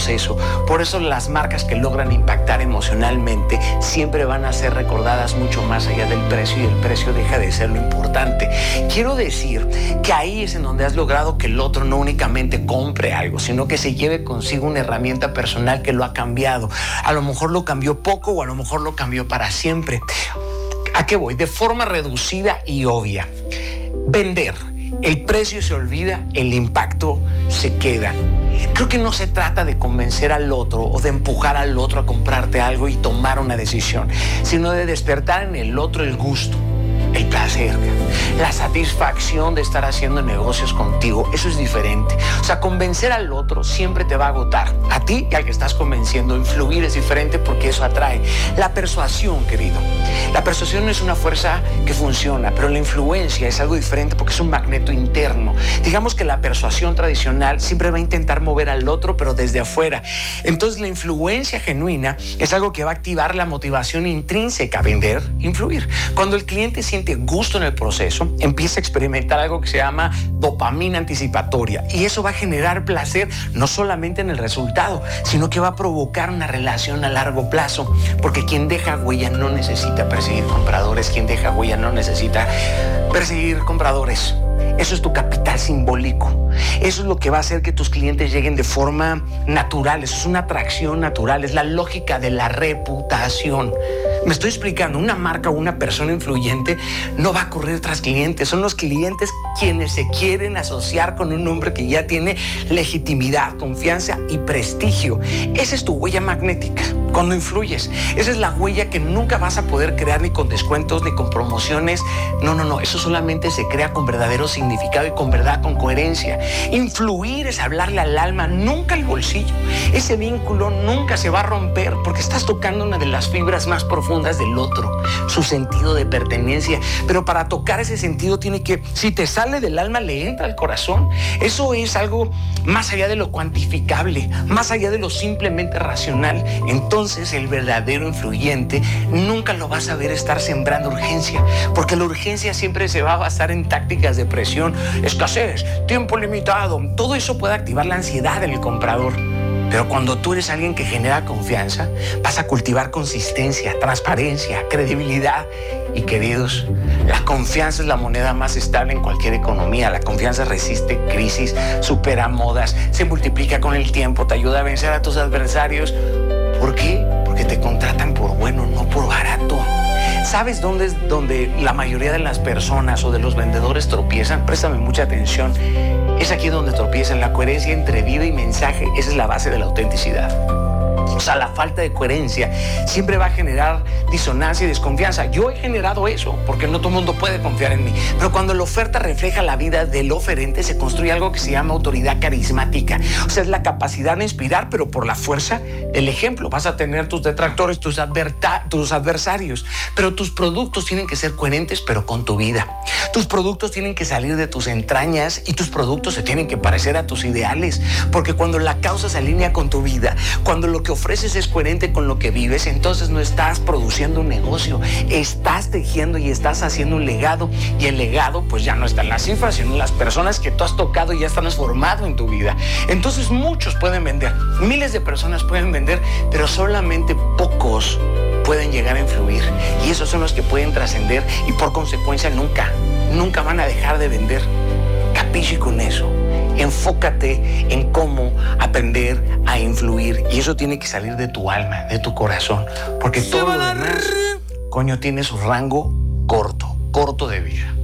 proceso. Por eso las marcas que logran impactar emocionalmente siempre van a ser recordadas mucho más allá del precio, y el precio deja de ser lo importante. Quiero decir que ahí es en donde has logrado que el otro no únicamente compre algo, sino que se lleve consigo una herramienta personal que lo ha cambiado. A lo mejor lo cambió poco o a lo mejor lo cambió para siempre. ¿A qué voy? De forma reducida y obvia. Vender. El precio se olvida, el impacto se queda. Creo que no se trata de convencer al otro o de empujar al otro a comprarte algo y tomar una decisión, sino de despertar en el otro el gusto, el placer, la satisfacción de estar haciendo negocios contigo. Eso es diferente. O sea, convencer al otro siempre te va a agotar. A ti y al que estás convenciendo. Influir es diferente porque eso atrae. La persuasión, querido. La persuasión es una fuerza que funciona, pero la influencia es algo diferente porque es un magneto interno. Digamos que la persuasión tradicional siempre va a intentar mover al otro, pero desde afuera. Entonces, la influencia genuina es algo que va a activar la motivación intrínseca a vender, influir. Cuando el cliente siente gusto en el proceso, empieza a experimentar algo que se llama dopamina anticipatoria, y eso va a generar placer no solamente en el resultado, sino que va a provocar una relación a largo plazo, porque quien deja huella no necesita perseguir compradores, quien deja huella no necesita perseguir compradores. Eso es tu capital simbólico. Eso es lo que va a hacer que tus clientes lleguen de forma natural. Eso es una atracción natural. Es la lógica de la reputación. Me estoy explicando. Una marca o una persona influyente no va a correr tras clientes. Son los clientes quienes se quieren asociar con un hombre que ya tiene legitimidad, confianza y prestigio. Esa es tu huella magnética cuando influyes. Esa es la huella que nunca vas a poder crear ni con descuentos ni con promociones. No. Eso solamente se crea con verdadero significado y con verdad, con coherencia. Influir es hablarle al alma, nunca al bolsillo. Ese vínculo nunca se va a romper porque estás tocando una de las fibras más profundas del otro, su sentido de pertenencia. Pero para tocar ese sentido tiene que, si te sale del alma, le entra al corazón. Eso es algo más allá de lo cuantificable, más allá de lo simplemente racional. Entonces el verdadero influyente nunca lo vas a ver estar sembrando urgencia, porque la urgencia siempre se va a basar en tácticas de presión, escasez, tiempo limitado. Todo eso puede activar la ansiedad en el comprador. Pero cuando tú eres alguien que genera confianza, vas a cultivar consistencia, transparencia, credibilidad. Y queridos, la confianza es la moneda más estable en cualquier economía. La confianza resiste crisis, supera modas, se multiplica con el tiempo, te ayuda a vencer a tus adversarios. ¿Por qué? Porque te contratan por bueno, no por barato. ¿Sabes dónde es donde la mayoría de las personas o de los vendedores tropiezan? Préstame mucha atención. Es aquí donde tropiezan. La coherencia entre vida y mensaje. Esa es la base de la autenticidad. O sea, la falta de coherencia siempre va a generar disonancia y desconfianza. Yo he generado eso porque no todo el mundo puede confiar en mí. Pero cuando la oferta refleja la vida del oferente, se construye algo que se llama autoridad carismática. O sea, es la capacidad de inspirar, pero por la fuerza del ejemplo. Vas a tener tus detractores, tus adversarios, pero tus productos tienen que ser coherentes, pero con tu vida. Tus productos tienen que salir de tus entrañas y tus productos se tienen que parecer a tus ideales. Porque cuando la causa se alinea con tu vida, cuando lo que ofreces es coherente con lo que vives, entonces no estás produciendo un negocio, estás tejiendo y estás haciendo un legado, y el legado pues ya no está en las cifras, sino en las personas que tú has tocado y ya están transformado en tu vida. Entonces muchos pueden vender, miles de personas pueden vender, pero solamente pocos pueden llegar a influir, y esos son los que pueden trascender y por consecuencia nunca van a dejar de vender. Capisci con eso. Enfócate en cómo aprender a influir, y eso tiene que salir de tu alma, de tu corazón, porque todo lo demás, tiene su rango corto de vida.